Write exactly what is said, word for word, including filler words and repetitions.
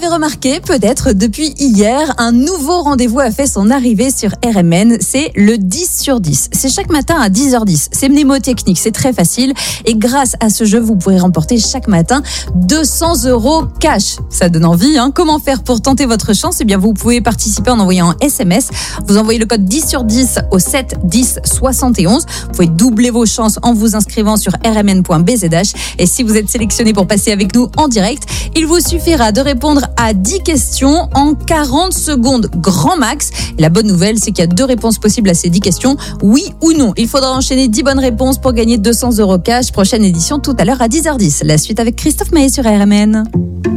l'avez remarqué, peut-être depuis hier, un nouveau rendez-vous a fait son arrivée sur R M N. C'est le dix sur dix. C'est chaque matin à dix heures dix. C'est mnémotechnique, c'est très facile. Et grâce à ce jeu, vous pourrez remporter chaque matin deux cents euros cash. Ça donne envie, hein. Comment faire pour tenter votre chance? Eh bien, vous pouvez participer en envoyant un S M S. Vous envoyez le code dix sur dix au sept dix soixante et onze. Vous pouvez doubler vos chances en vous inscrivant sur r m n point b z h. Et si vous êtes sélectionné pour passer avec nous en direct, il vous suffira de répondre à dix questions en quarante secondes grand max. Et la bonne nouvelle, c'est qu'il y a deux réponses possibles à ces dix questions, oui ou non. Il faudra enchaîner dix bonnes réponses pour gagner deux cents euros cash. Prochaine édition tout à l'heure à dix heures dix. La suite avec Christophe Maé sur R M N.